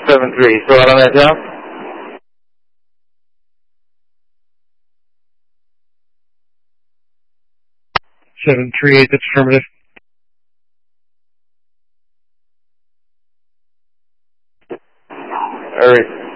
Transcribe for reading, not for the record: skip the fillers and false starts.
7-3. Still out on that job? 738, that's affirmative. All right.